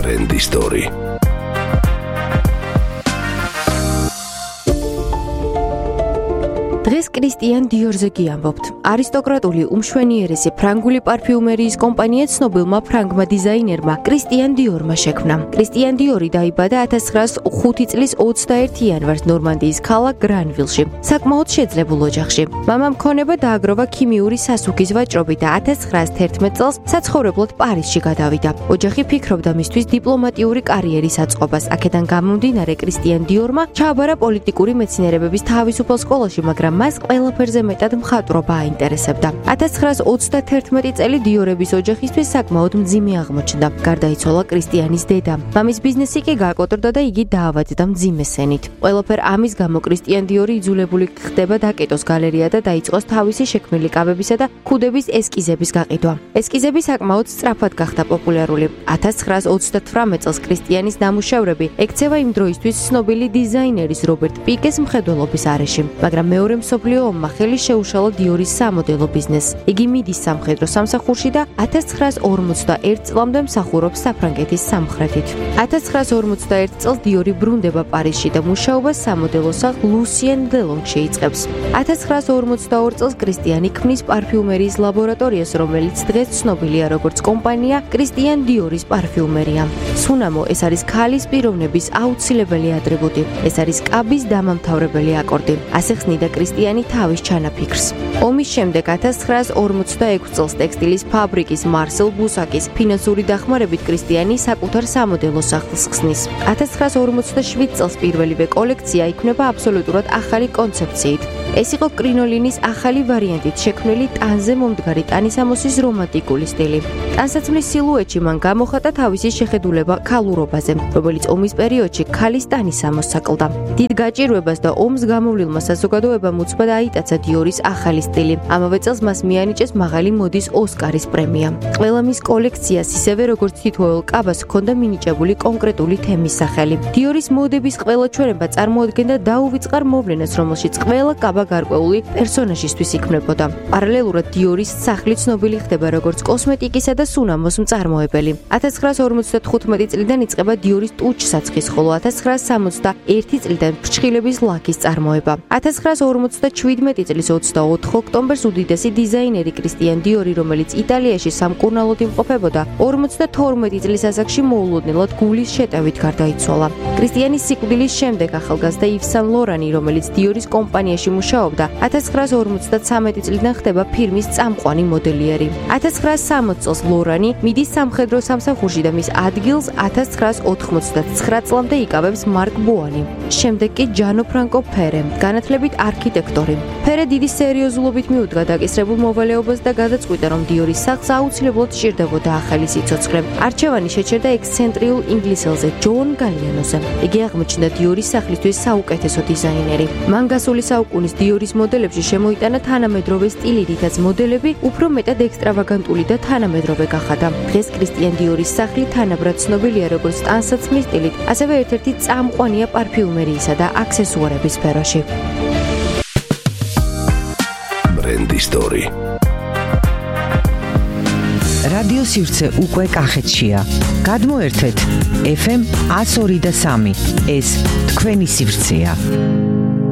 ბრენდი სტორი. დღეს კრისტიან დიორზე გიამბობთ. არისტოკრატული უმშვენიერესი ფრანგული პარფიუმერიის კომპანია ცნობილმა ფრანგმა დიზაინერმა კრისტიან დიორმა შექმნა. კრისტიან დიორი დაიბადა 1905 წლის 21 იანვარს ნორმანდიის ქალაქ გრანვილში, საკმაოდ შეძლებულ ოჯახში. მამამ ქონება დააგროვა ქიმიური სასუქის ვაჭრობით და 1911 წელს საცხოვრებლად პარიზში გადავიდა. ოჯახი ფიქრობდა მისთვის დიპლომატიური კარიერის აწყობას. აქედან გამომდინარე კრისტიან დიორმა ჩააბარა პოლიტიკური მეცნიერებების თავისუფალ სკოლაში, მაგრამ მას ყველაფერზე მეტად მხატვრობა აინტერესებდა. 1931 წელი დიორების ოჯახისთვის საკმაოდ მძიმე აღმოჩნდა. გარდაიცვალა კრისტიანის დედა. მამის ბიზნესი კი გაკოტრდა და იგი დაავადდა მძიმე სენით. ყველაფერ ამის გამო კრისტიან დიორი იძულებული ხდება დაკეტოს გალერეა და დაიწყოს თავისი შექმნილი კაბებისა და ქუდების ესკიზების გაყიდვა. ესკიზები საკმაოდ სწრაფად გახდა პოპულარული. 1938 წელს კრისტიანის ნამუშევრები ექცევა იმ დროისთვის ცნობილი დიზაინერის რობერტ პიკეს მხედველობის არეში, მაგრამ მეორე მსოფლიო ომმა ხელი შეუშალა დიორის სამოდელო ბიზნესს. იგი მიდის სამხედრო სამსახურში და 1941 წლამდე მსახურობს საფრანგეთის სამხრეთით. 1941 წელს დიორი ბრუნდება პარიზში და მუშაობას სამოდელო სახლ ლუსიენ დელონგში იწყებს. 1942 წელს კრისტიანი ქმნის პარფიუმერიის ლაბორატორიას, რომელიც დღეს ცნობილია როგორც კომპანია კრისტიან დიორის პარფიუმერია. სუნამო ეს არის ქალის პიროვნების აუცილებელი ატრიბუტი. ეს არის კაბის დამამთავრებელი აკორდი. ასე ხსნიდა კრისტიანი თავის ჩანაფიქრს. ომის შემდეგ 1946 წელს ტექსტილის ფაბრიკის მარსელ ბუსაკის ფინანსური დახმარებით კრისტიანი საკუთარ სამოდელო სახლს ხსნის. 1947 წელს პირველივე კოლექცია იქმნება აბსოლუტურად ახალი კონცეფციით. ეს იყო კრინოლინის ახალი ვარიანტით შექმნილი ტანზე მომდგარი ტანისამოსის რომანტიკული სტილი. ტანსაცმლის სილუეტში მან გამოხატა თავისი შეხედულება ქალურობაზე, რომელიც ომის პერიოდში ქალის ტანისამოსს აკლდა. დიდ გაჭირვებას და ომს გამოვლილმა საზოგადოებამ უცბად აიტაცა დიორის ახალი სტილი. ამავე წელს მას მიანიჭეს მაღალი მოდის ოსკარის პრემია. ყველა მის კოლექციას, ისევე როგორც თითოეულ კაბას, ჰქონდა მინიჭებული კონკრეტული თემის სახელი. დიორის მოდების ყველა ჩვენება წარმოადგენდა დაუვიწყარ მოვლენას, რომელშიც ყველა კაბა გარკვეული პერსონაჟისთვის იქმნებოდა. პარალელურად დიორის სახლი ცნობილი ხდება როგორც კოსმეტიკისა და სუნამოს მწარმოებელი. 1955 წლიდან იწყება დიორის ტუჩ-საცხის, ხოლო 1961 წლიდან ფრჩხილების ლაქის წარმოება. 1957 წლის 24 ოქტომბერს უდიდესი დიზაინერი კრისტიან დიორი, რომელიც იტალიაში სამკურნალოდ იმყოფებოდა, 52 წლის ასაკში მოულოდნელად გულის შეტევით გარდაიცვალა. კრისტიანის სიკვდილის შემდეგ ახალგაზრდა იվ სან ლორანი, რომელიც დიორის კომპანიაში მუშაობდა, 1953 წლიდან ხდება ფირმის წამყვანი მოდელიერი. 1960 წელს ლორანი მიდის სამხედრო სამსახურში და მის ადგილს 1989 წლამდე იკავებს მარკ ბოანი. შემდეგ კი ჯანო ფრანკო ფერე, განათლებით არქიტექტორი. ფერე დიდი სერიოზულობით მიუდგა დაკისრებულ მოვალეობას და გადაწყვიტა, რომ დიორის სახლს აუცილებლად სჭირდებოდა ახალი სიცოცხლე. არჩევანი შეჩერდა ექსცენტრიულ ინგლისელზე ჯონ გალიანოზე. იგი აღმოჩნდა დიორის სახლისთვის საუკეთესო დიზაინერი. მან გასული საუკუნის დიორის მოდელებში შემოიტანა თანამედროვე სტილი, რითაც მოდელები უფრო მეტად ექსტრავაგანტული და თანამედროვე გახადა. დღეს კრისტიან დიორის სახლი თანაბრად ცნობილია როგორც ტანსაცმლის სტილით, ასევე ერთ-ერთი წამყვანია პარფიუმერიისა და აქსესუარების სფეროში. ბრენდი სტორი. რადიო სივრცე უკვე კახეთშია. გადმოერთეთ FM 102.3. ეს თქვენი სივრცეა.